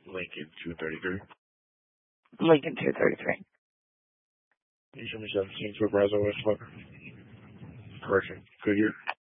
Lincoln 233. Lincoln 233. You show me 17 to Brazos West Correction. Goodyear.